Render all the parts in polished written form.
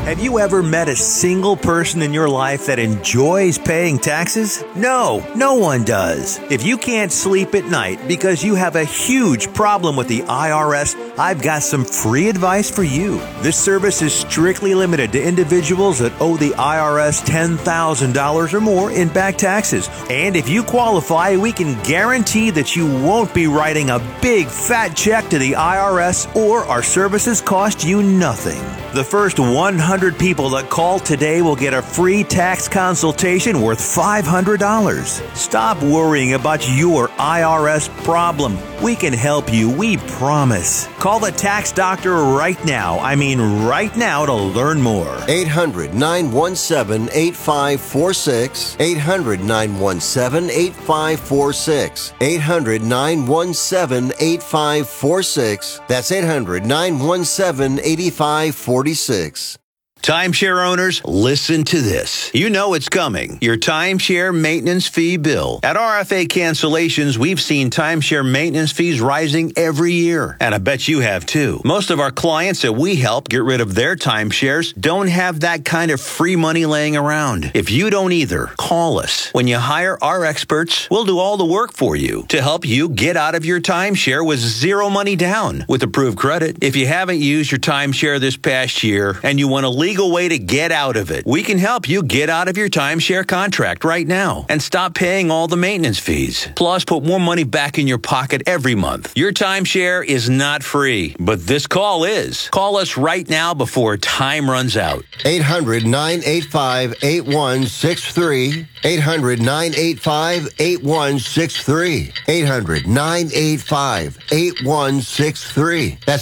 Have you ever met a single person in your life that enjoys paying taxes? No, no one does. If you can't sleep at night because you have a huge problem with the IRS, I've got some free advice for you. This service is strictly limited to individuals that owe the IRS $10,000 or more in back taxes. And if you qualify, we can guarantee that you won't be writing a big fat check to the IRS, or our services cost you nothing. The first 100 people that call today will get a free tax consultation worth $500. Stop worrying about your IRS problem. We can help you, we promise. Call the tax doctor right now. I mean right now, to learn more. 800-917-8546. 800-917-8546. 800-917-8546. That's 800-917-8546. Timeshare owners, listen to this. You know it's coming. Your timeshare maintenance fee bill. At RFA Cancellations, we've seen timeshare maintenance fees rising every year. And I bet you have too. Most of our clients that we help get rid of their timeshares don't have that kind of free money laying around. If you don't either, call us. When you hire our experts, we'll do all the work for you to help you get out of your timeshare with zero money down with approved credit. If you haven't used your timeshare this past year and you want to legal way to get out of it, we can help you get out of your timeshare contract right now and stop paying all the maintenance fees. Plus, put more money back in your pocket every month. Your timeshare is not free, but this call is. Call us right now before time runs out. 800-985-8163. 800-985-8163. 800-985-8163. That's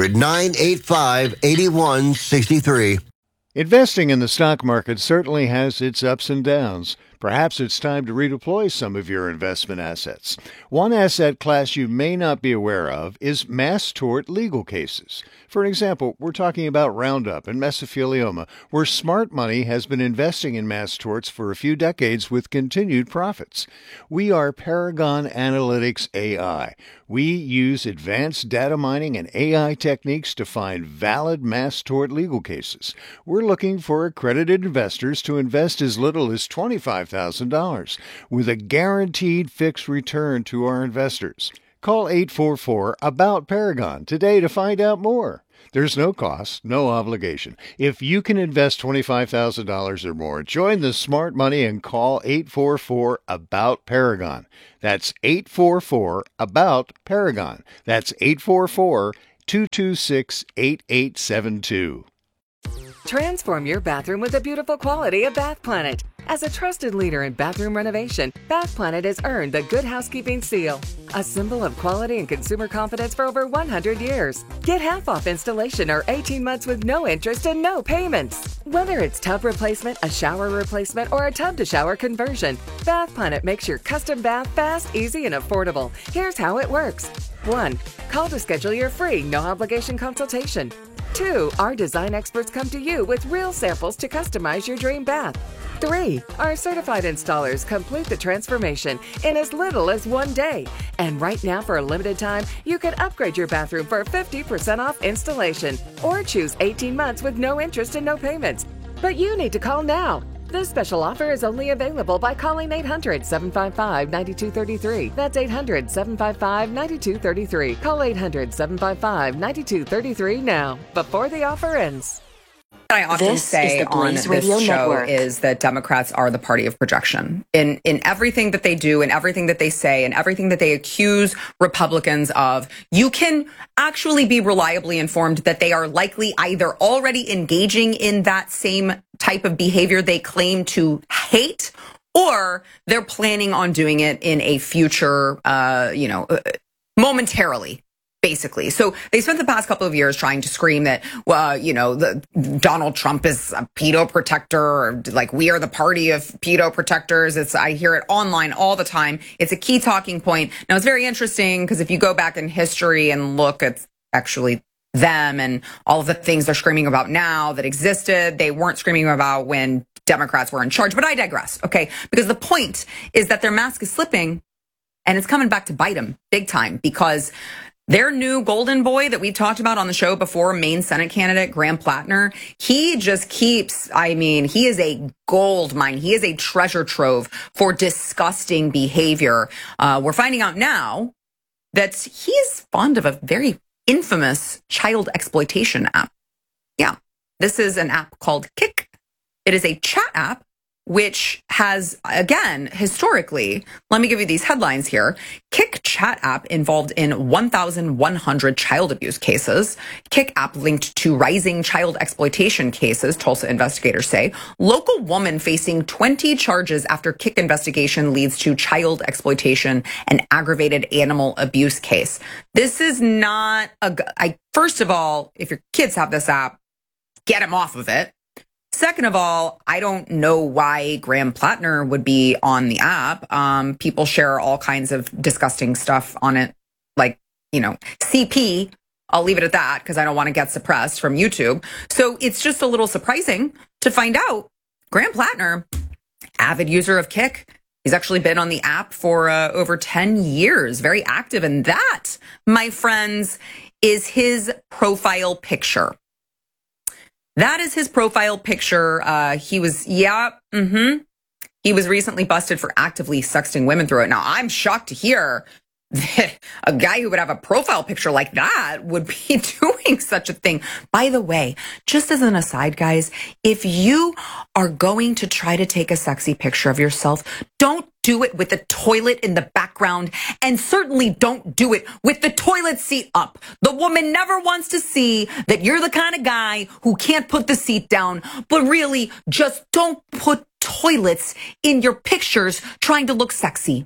800-985-8163. Investing in the stock market certainly has its ups and downs. Perhaps it's time to redeploy some of your investment assets. One asset class you may not be aware of is mass tort legal cases. For example, we're talking about Roundup and mesothelioma, where smart money has been investing in mass torts for a few decades with continued profits. We are Paragon Analytics AI. We use advanced data mining and AI techniques to find valid mass tort legal cases. We're looking for accredited investors to invest as little as $25,000 with a guaranteed fixed return to our investors. Call 844-ABOUT-PARAGON today to find out more. There's no cost, no obligation. If you can invest $25,000 or more, join the smart money and call 844-ABOUT-PARAGON. That's 844-ABOUT-PARAGON. That's 844-226-8872. Transform your bathroom with the beautiful quality of Bath Planet. As a trusted leader in bathroom renovation, Bath Planet has earned the Good Housekeeping seal, a symbol of quality and consumer confidence for over 100 years. Get half off installation or 18 months with no interest and no payments. Whether it's tub replacement, a shower replacement, or a tub-to-shower conversion, Bath Planet makes your custom bath fast, easy, and affordable. Here's how it works. 1. Call to schedule your free, no-obligation consultation. 2. Our design experts come to you with real samples to customize your dream bath. 3. Our certified installers complete the transformation in as little as 1 day. And right now, for a limited time, you can upgrade your bathroom for 50% off installation or choose 18 months with no interest and no payments. But you need to call now. This special offer is only available by calling 800-755-9233. That's 800-755-9233. Call 800-755-9233 now, before the offer ends. I often say on this show is that Democrats are the party of projection in everything that they do and everything that they say and everything that they accuse Republicans of. You can actually be reliably informed that they are likely either already engaging in that same type of behavior they claim to hate, or they're planning on doing it in a future, momentarily. Basically. So they spent the past couple of years trying to scream that, Donald Trump is a pedo protector, or like we are the party of pedo protectors. I hear it online all the time. It's a key talking point. Now, it's very interesting because if you go back in history and look at actually them and all of the things they're screaming about now that existed, they weren't screaming about when Democrats were in charge. But I digress, okay? Because the point is that their mask is slipping and it's coming back to bite them big time, because Their new golden boy that we talked about on the show before, Maine Senate candidate Graham Plattner, he just keeps, he is a gold mine. He is a treasure trove for disgusting behavior. We're finding out now that he is fond of a very infamous child exploitation app. Yeah, this is an app called Kik. It is a chat app which has, again, historically, let me give you these headlines here. Kik chat app involved in 1,100 child abuse cases. Kik app linked to rising child exploitation cases, Tulsa investigators say. Local woman facing 20 charges after Kik investigation leads to child exploitation and aggravated animal abuse case. This is not first of all, if your kids have this app, get them off of it. Second of all, I don't know why Graham Plattner would be on the app. People share all kinds of disgusting stuff on it, like, CP. I'll leave it at that because I don't want to get suppressed from YouTube. So it's just a little surprising to find out Graham Plattner, avid user of Kik. He's actually been on the app for over 10 years, very active. And that, my friends, is his profile picture. That is his profile picture. He was recently busted for actively sexting women through it. Now, I'm shocked to hear that a guy who would have a profile picture like that would be doing such a thing. By the way, just as an aside, guys, if you are going to try to take a sexy picture of yourself, don't do it with the toilet in the background, and certainly don't do it with the toilet seat up. The woman never wants to see that you're the kind of guy who can't put the seat down, but really just don't put toilets in your pictures trying to look sexy.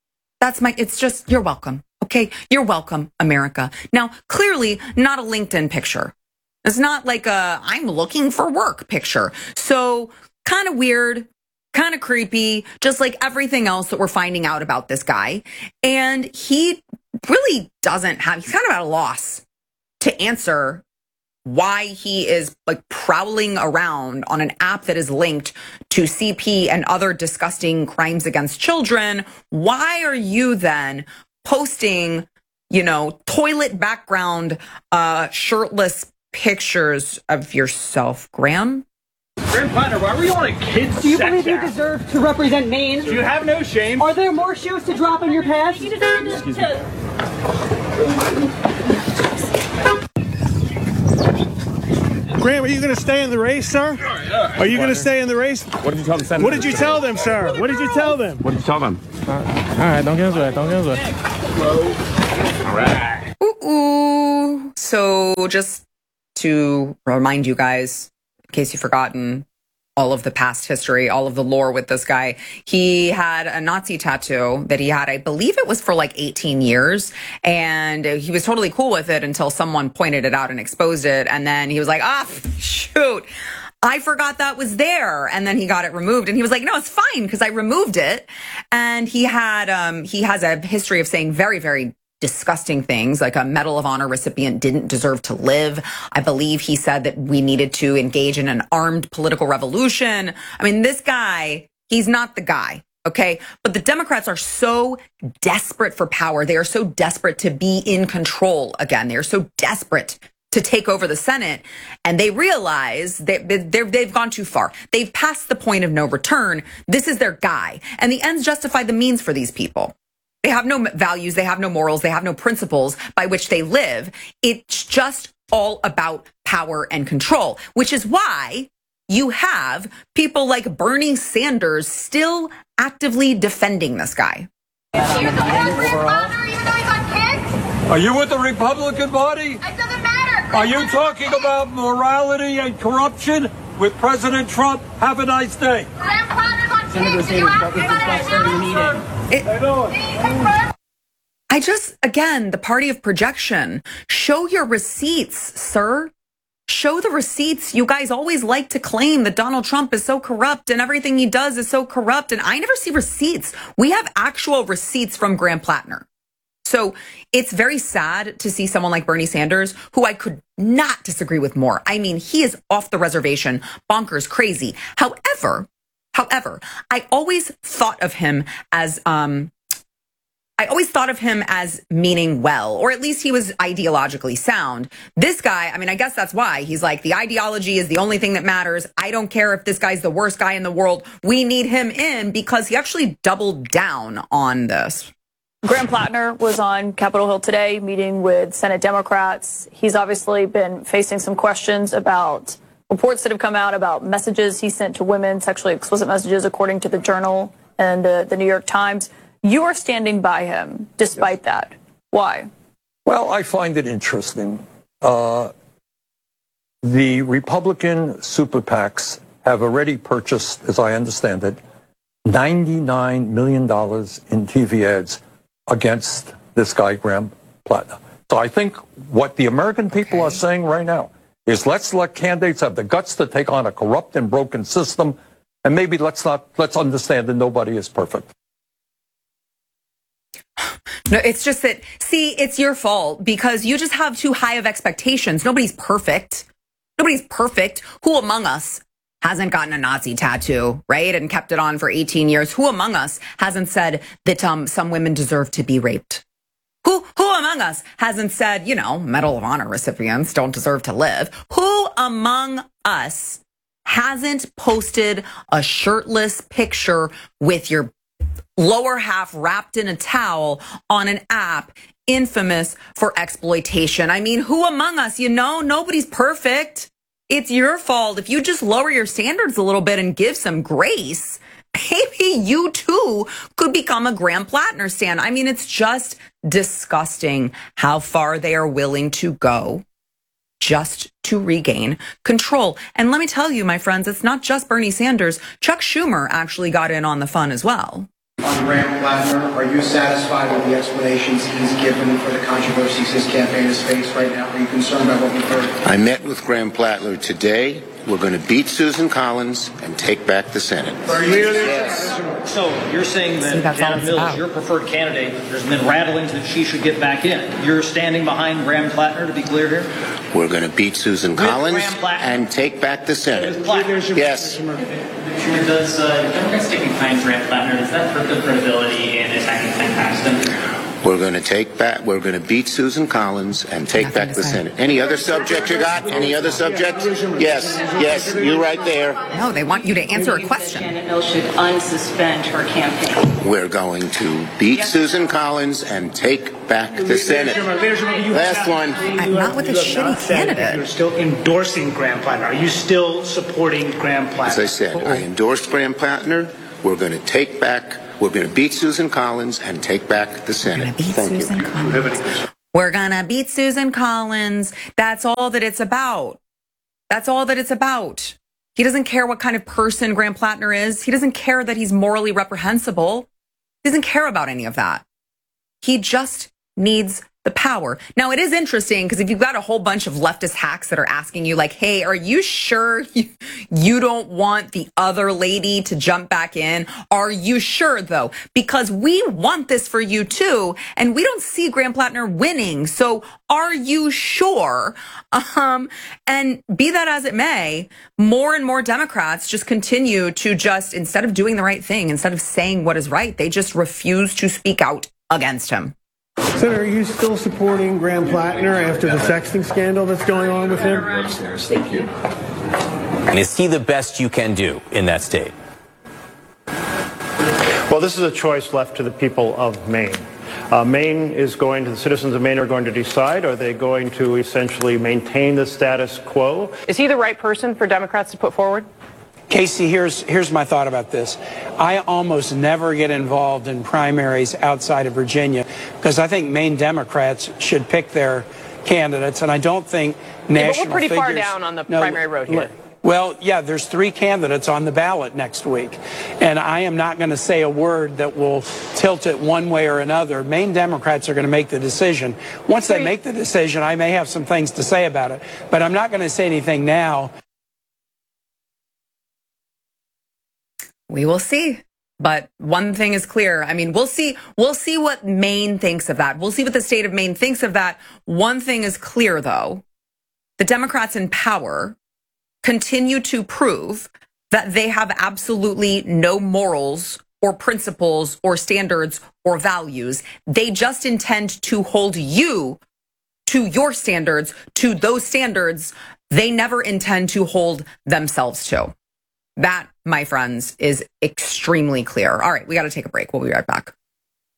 You're welcome. Okay. You're welcome, America. Now, clearly not a LinkedIn picture. It's not like I'm looking for work picture. So kind of weird, kind of creepy, just like everything else that we're finding out about this guy. And he really he's kind of at a loss to answer why he is prowling around on an app that is linked to CP and other disgusting crimes against children. Why are you then posting, toilet background, shirtless pictures of yourself, Graham? Graham Plattner, why were you on a kid's Do you sex believe you app? deserve to represent Maine? Do you have no shame? Are there more shoes to drop in your past? Excuse me. Graham, are you going to stay in the race, sir? Are you going to stay in the race? What did you tell the senator? What did you tell them, sir? What did you tell them? What did you tell them? All right, don't get into it. Don't get into it. All right. Ooh. So just to remind you guys, in case you've forgotten all of the past history, all of the lore with this guy, he had a Nazi tattoo that he had, I believe it was for 18 years. And he was totally cool with it until someone pointed it out and exposed it. And then he was like, shoot, I forgot that was there. And then he got it removed and he was like, no, it's fine because I removed it. And he has a history of saying very, very disgusting things, like a Medal of Honor recipient didn't deserve to live. I believe he said that we needed to engage in an armed political revolution. I mean, this guy, he's not the guy. Okay. But the Democrats are so desperate for power. They are so desperate to be in control again. They are so desperate to take over the Senate. And they realize that they've gone too far. They've passed the point of no return. This is their guy. And the ends justify the means for these people. They have no values. They have no morals. They have no principles by which they live. It's just all about power and control, which is why you have people like Bernie Sanders still actively defending this guy. Are you with the Republican Party? It doesn't matter. Are you talking about morality and corruption with President Trump? Have a nice day. Senator Sanders, what was discussed during the meeting? Again, the party of projection. Show your receipts, sir. Show the receipts. You guys always like to claim that Donald Trump is so corrupt and everything he does is so corrupt. And I never see receipts. We have actual receipts from Graham Plattner. So it's very sad to see someone like Bernie Sanders, who I could not disagree with more. I mean, he is off the reservation, bonkers, crazy. However, I always thought of him as I always thought of him as meaning well, or at least he was ideologically sound. This guy, I mean, I guess that's why he's like, the ideology is the only thing that matters. I don't care if this guy's the worst guy in the world. We need him in, because he actually doubled down on this. Graham Plattner was on Capitol Hill today meeting with Senate Democrats. He's obviously been facing some questions about reports that have come out about messages he sent to women, sexually explicit messages, according to the Journal and the New York Times. You are standing by him despite that. Why? Well, I find it interesting. The Republican super PACs have already purchased, as I understand it, $99 million in TV ads against this guy, Graham Plattner. So I think what the American people are saying right now is, let's let candidates have the guts to take on a corrupt and broken system, and maybe let's understand that nobody is perfect. No, it's just that, see, it's your fault because you just have too high of expectations. Nobody's perfect. Nobody's perfect. Who among us hasn't gotten a Nazi tattoo, right? And kept it on for 18 years. Who among us hasn't said that some women deserve to be raped? Who among us hasn't said, you know, Medal of Honor recipients don't deserve to live? Who among us hasn't posted a shirtless picture with your lower half wrapped in a towel on an app infamous for exploitation? I mean, who among us, you know, nobody's perfect. It's your fault. If you just lower your standards a little bit and give some grace, maybe you too could become a Graham Plattner stan. I mean, it's just disgusting how far they are willing to go just to regain control. And let me tell you, my friends, it's not just Bernie Sanders. Chuck Schumer actually got in on the fun as well. On Graham Plattner, are you satisfied with the explanations he's given for the controversies his campaign has faced right now? Are you concerned about what we've heard? I met with Graham Plattner today. We're going to beat Susan Collins and take back the Senate. Yes. So you're saying that Janet Mills, your preferred candidate, there's been rattlings that she should get back in. You're standing behind Graham Plattner, to be clear here? We're going to beat Susan Collins and take back the Senate. Yes. Does Democrats sticking behind Graham Plattner, does that hurt the credibility in attacking Ken Paxton? We're going to beat Susan Collins and take back the Senate. Any other subject you got? Any other subject? Yes, you right there. No, they want you to answer a question. Janet Mills should unsuspend her campaign. We're going to beat Susan Collins and take back the Senate. Last one. Not with a shitty candidate. You're still endorsing Graham Plattner. Are you still supporting Graham Plattner? As I said, I endorsed Graham Plattner. We're going to beat Susan Collins and take back the Senate. Thank you. We're going to beat Susan Collins. That's all that it's about. That's all that it's about. He doesn't care what kind of person Graham Plattner is. He doesn't care that he's morally reprehensible. He doesn't care about any of that. He just needs the power. Now, it is interesting because if you've got a whole bunch of leftist hacks that are asking you like, hey, are you sure you don't want the other lady to jump back in? Are you sure, though? Because we want this for you, too. And we don't see Graham Plattner winning. So are you sure? And be that as it may, more and more Democrats just continue to instead of doing the right thing, instead of saying what is right, they just refuse to speak out against him. Senator, are you still supporting Graham Plattner after the sexting scandal that's going on with him? Thank you. And is he the best you can do in that state? Well, this is a choice left to the people of Maine. The citizens of Maine are going to decide, are they going to essentially maintain the status quo? Is he the right person for Democrats to put forward? Casey, here's my thought about this. I almost never get involved in primaries outside of Virginia because I think Maine Democrats should pick their candidates, and I don't think national but we're pretty figures, far down on the primary road here. Well, yeah, there's 3 candidates on the ballot next week, and I am not going to say a word that will tilt it one way or another. Maine Democrats are going to make the decision. Once they make the decision, I may have some things to say about it, but I'm not going to say anything now. We will see. But one thing is clear. I mean, we'll see what Maine thinks of that. We'll see what the state of Maine thinks of that. One thing is clear, though. The Democrats in power continue to prove that they have absolutely no morals or principles or standards or values. They just intend to hold you to your standards, to those standards they never intend to hold themselves to. That, my friends, is extremely clear. All right, we got to take a break. We'll be right back.